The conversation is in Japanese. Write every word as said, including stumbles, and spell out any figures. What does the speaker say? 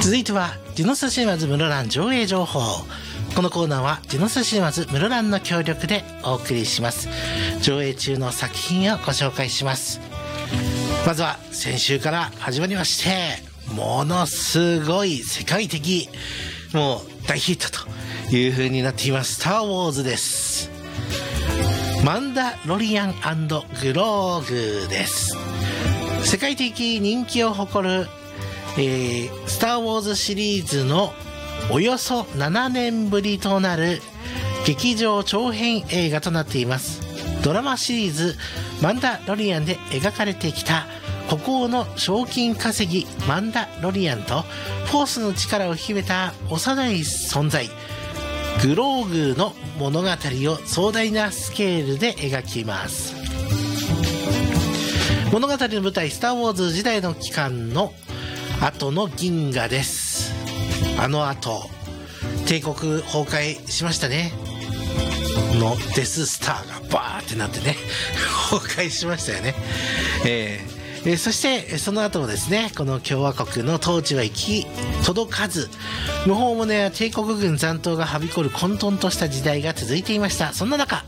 続いてはディノスシネマズ室蘭上映情報。このコーナーはディノスシネマズ室蘭の協力でお送りします。上映中の作品をご紹介します。まずは先週から始まりまして、ものすごい世界的もう大ヒットという風になっていますスター・ウォーズです。マンダロリアン&グローグです。世界的人気を誇る、えー、スター・ウォーズシリーズのおよそななねんぶりとなる劇場長編映画となっています。ドラマシリーズマンダロリアンで描かれてきた孤高の賞金稼ぎマンダロリアンとフォースの力を秘めた幼い存在グローグの物語を壮大なスケールで描きます。物語の舞台スター・ウォーズ時代の期間の後の銀河です。あの後帝国崩壊しましたね。のデススターがバーってなってね崩壊しましたよね。えーえー、そしてその後もですね、この共和国の統治は行き届かず、無法者や帝国軍残党がはびこる混沌とした時代が続いていました。そんな中